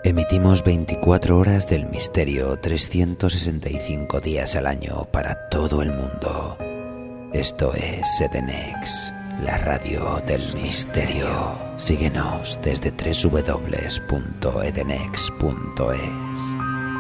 Emitimos 24 horas del misterio, 365 días al año para todo el mundo. Esto es Edenex, la radio del misterio. Síguenos desde www.edenex.es.